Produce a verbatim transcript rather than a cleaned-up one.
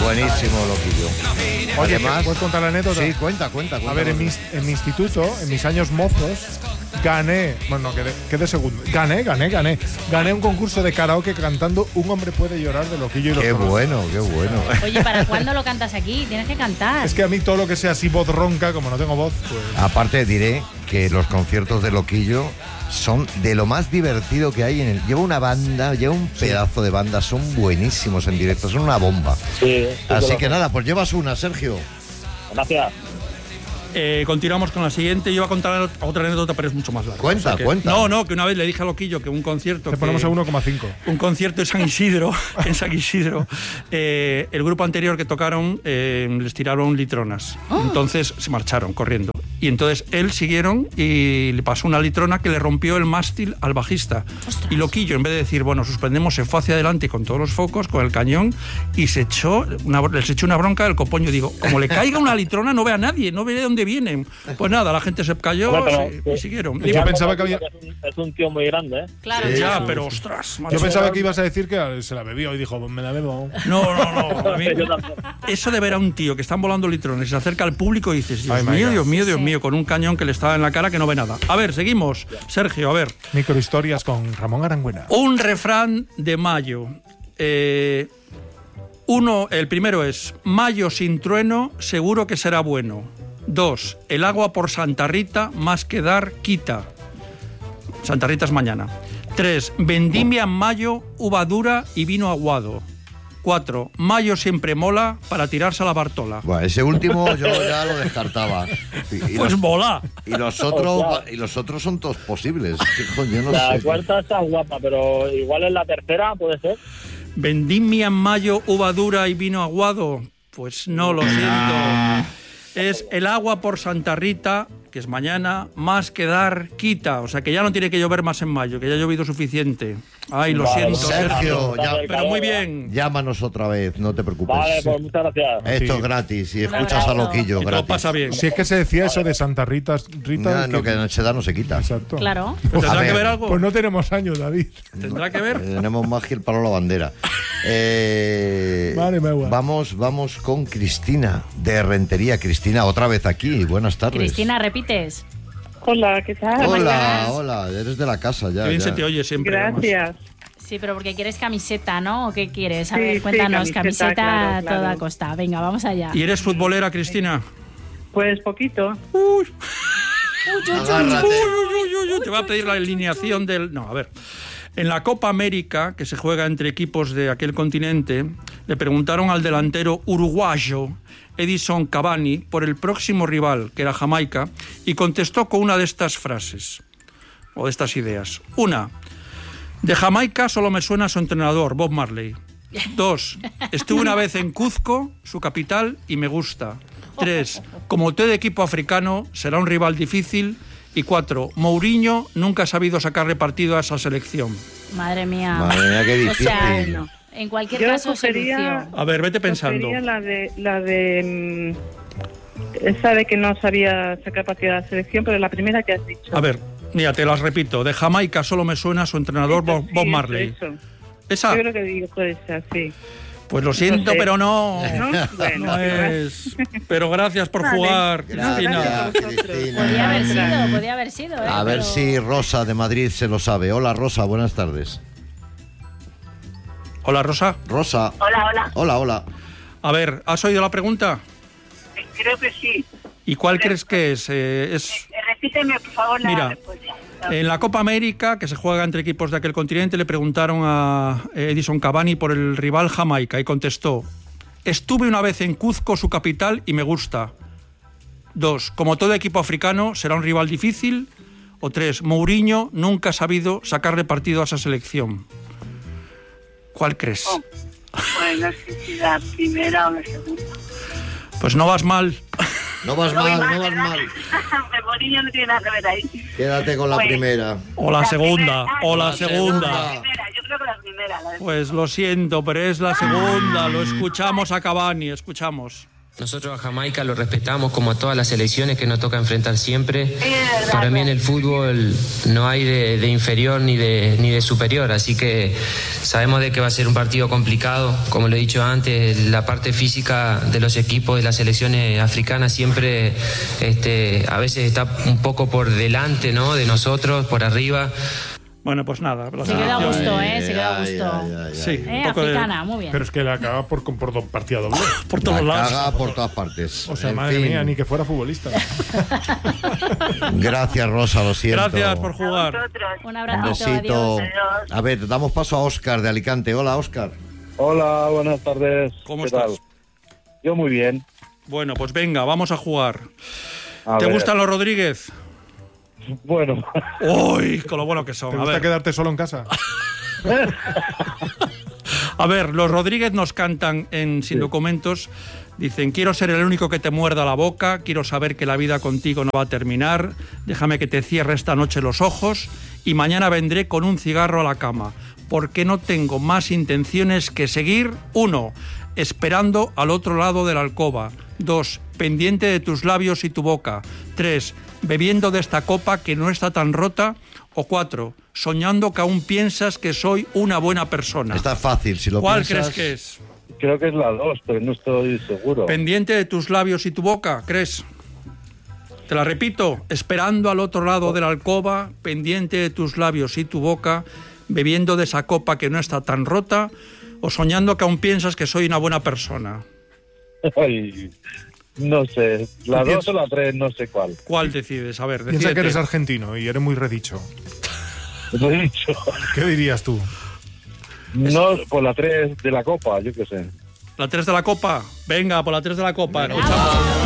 Buenísimo, Loquillo. Oye, Además, ¿puedes contar la anécdota? Sí, cuenta, cuenta. cuenta A ver, en mi, en mi instituto, en mis años mozos, gané, bueno, no, quedé, quedé segundo. Gané, gané, gané. Gané un concurso de karaoke cantando Un hombre puede llorar de Loquillo y los Qué Toros. bueno, qué bueno. Oye, ¿para cuándo lo cantas aquí? Tienes que cantar. Es que a mí todo lo que sea así voz ronca, como no tengo voz, pues... Aparte diré que los conciertos de Loquillo son de lo más divertido que hay en el... Lleva una banda, lleva un pedazo de banda, son buenísimos en directo, son una bomba. Sí, Así que nada, pues llevas una, Sergio. Gracias. Eh, continuamos con la siguiente. Yo iba a contar otra anécdota, pero es mucho más larga. Cuenta, O sea que, cuenta. No, no, que una vez le dije a Loquillo que un concierto. Te que, ponemos a uno coma cinco. Un concierto en San Isidro, en San Isidro, eh, el grupo anterior que tocaron eh, les tiraron litronas. Oh. Entonces se marcharon corriendo. Y entonces él siguieron y le pasó una litrona que le rompió el mástil al bajista. ¡Ostras! Y Loquillo, en vez de decir, bueno, suspendemos, se fue hacia adelante con todos los focos, con el cañón, y se echó una, les echó una bronca del copoño. Digo, como le caiga una litrona, no ve a nadie, no ve de dónde vienen. Pues nada, la gente se cayó bueno, pero, y, y siguieron. Yo pensaba que había... Es un, es un tío muy grande, ¿eh? Claro. Sí, ya, pero ostras. Yo pensaba que ibas a decir que se la bebió y dijo, me la bebo. No, no, no. A mí, eso de ver a un tío que están volando litrones y se acerca al público y dices, Dios Ay, mío, Dios mío, Dios sí. mío, con un cañón que le está en la cara que no ve nada. A ver, seguimos. Sergio, a ver. Microhistorias con Ramón Arangüena. Un refrán de mayo. Eh, uno, el primero es, mayo sin trueno, seguro que será bueno. Dos, el agua por Santa Rita, más que dar, quita. Santa Rita es mañana. Tres, vendimia en mayo, uva dura y vino aguado. Cuatro, mayo siempre mola para tirarse a la Bartola. Bueno, ese último yo ya lo descartaba. Y, y pues los, mola. Y los otros o sea, y los otros son todos posibles. Yo no la sé. cuarta está guapa, pero igual es la tercera, ¿puede ser? Vendimia en mayo, uva dura y vino aguado. Pues no, lo siento. Ah. Es el agua por Santa Rita, que es mañana, más que dar, quita. O sea, que ya no tiene que llover más en mayo, que ya ha llovido suficiente. Ay, lo vale, siento, Sergio. Ya, pero muy bien. Llámanos otra vez, no te preocupes. Vale, pues muchas gracias. Esto sí. es gratis y escuchas a Loquillo y gratis. pasa bien. Si es que se decía eso de Santa Rita, Rita no, que... no, que se da no se quita. Exacto. Claro. Pues ¿tendrá que ver algo? Pues no tenemos años, David. ¿Tendrá que ver? Eh, tenemos más que el palo a la bandera. Eh, vale, me vamos, vamos con Cristina de Rentería. Cristina, otra vez aquí. Buenas tardes. Cristina, ¿repites? Hola, ¿qué tal? Hola, hola. Eres de la casa ya. Qué bien ya. se te oye siempre. Gracias. Además. Sí, pero porque quieres camiseta, ¿no? ¿O qué quieres? A sí, ver, cuéntanos, sí, camiseta, camiseta claro, a claro. toda costa. Venga, vamos allá. ¿Y eres futbolera, Cristina? Pues poquito. Uy. Uy, uy, Agárrate. Uy, uy, uy, uy. Te va a pedir la alineación del... No, a ver. En la Copa América, que se juega entre equipos de aquel continente, le preguntaron al delantero uruguayo Edison Cavani por el próximo rival, que era Jamaica, y contestó con una de estas frases, o de estas ideas. Una, de Jamaica solo me suena su entrenador, Bob Marley. Dos, estuve una vez en Cuzco, su capital, y me gusta. Tres, como todo equipo africano, será un rival difícil. Y cuatro, Mourinho nunca ha sabido sacarle partido a esa selección. Madre mía. Madre mía, qué difícil. O sea, no. En cualquier Yo caso, cogería, solución. A ver, vete pensando. Sería la de, la de mmm, esa de que no sabía sacar partido de la selección, pero la primera que has dicho. A ver, mira, te las repito. De Jamaica solo me suena su entrenador Eso, Bob, sí, Bob eso, Marley. Eso. ¿Esa? Yo creo que digo puede ser, sí. Pues lo siento, No sé. pero no. ¿No? Bueno, No es. Pero gracias por Vale. jugar, Gracias, Cristina. Cristina. Podía haber sido, podía haber sido. ¿eh? A ver Pero... si Rosa de Madrid se lo sabe. Hola, Rosa, buenas tardes. Hola, Rosa. Rosa. Hola, hola. Hola, hola. A ver, ¿has oído la pregunta? Creo que sí. ¿Y cuál crees que es? Eh, es... Eh, Repíteme, por favor, la Mira, respuesta. En la Copa América, que se juega entre equipos de aquel continente, le preguntaron a Edison Cavani por el rival Jamaica y contestó: estuve una vez en Cuzco, su capital, y me gusta. Dos, como todo equipo africano, será un rival difícil. O tres, Mourinho nunca ha sabido sacarle partido a esa selección. ¿Cuál crees? Oh, pues no sé si la primera o la segunda. Pues no vas mal. No vas mal, no vas ¿verdad? mal. Mourinho no tiene nada que ver ahí. Quédate con la Pues- primera. O la segunda, primera, o la la segunda. La primera, yo creo que la primera. La de... Pues lo siento, pero es la segunda. Lo escuchamos a Cavani, escuchamos. Nosotros a Jamaica lo respetamos como a todas las selecciones que nos toca enfrentar siempre. Para mí en el fútbol no hay de, de inferior ni de, ni de superior, así que sabemos de que va a ser un partido complicado. Como lo he dicho antes, la parte física de los equipos de las selecciones africanas siempre este, a veces está un poco por delante, ¿no?, de nosotros, por arriba. Bueno, pues nada. Se queda a gusto, ¿eh? Se queda a gusto. Sí, eh, un poco africana, de... muy bien. Pero es que la caga por, por do- partida doble. por todos La lados. caga por todas partes. O sea, En madre fin. mía, ni que fuera futbolista. Gracias, Rosa, lo siento. Gracias por jugar. Un Un abracito, besito. adiós. A ver, damos paso a Óscar de Alicante. Hola, Óscar. Hola, buenas tardes. ¿Cómo ¿Qué estás? tal? Yo muy bien. Bueno, pues venga, vamos a jugar. A ¿Te ver. gustan los Rodríguez? Bueno, Uy, con lo bueno que ¿Te son. A gusta ver. quedarte solo en casa? A ver, los Rodríguez nos cantan en Sin Documentos. Dicen, quiero ser el único que te muerda la boca, quiero saber que la vida contigo no va a terminar, déjame que te cierre esta noche los ojos y mañana vendré con un cigarro a la cama, porque no tengo más intenciones que seguir, uno, esperando al otro lado de la alcoba, dos, pendiente de tus labios y tu boca, tres, bebiendo de esta copa que no está tan rota, o cuatro, soñando que aún piensas que soy una buena persona. Está fácil, si lo ¿Cuál piensas. crees que es? creo que es la dos, pero no estoy seguro. Pendiente de tus labios y tu boca, ¿crees? Te la repito, esperando al otro lado de la alcoba, pendiente de tus labios y tu boca, bebiendo de esa copa que no está tan rota, o soñando que aún piensas que soy una buena persona. Ay, no sé, la ¿Tú dos o la tres, no sé cuál. ¿Cuál decides? A ver, Piensa decídete. que eres argentino y eres muy redicho. Lo he dicho. ¿Qué dirías tú? No, por la tres de la copa, yo qué sé. La tres de la copa. Venga, por la tres de la copa. Bravo. Escuchamos.